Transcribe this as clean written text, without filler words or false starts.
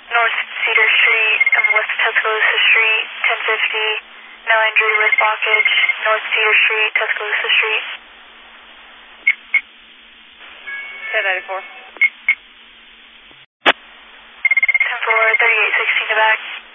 North Cedar Street, West Tuscaloosa Street, 1050, 900 with blockage, North Cedar Street, Tuscaloosa Street. 1094. 10-4, 3816 to back.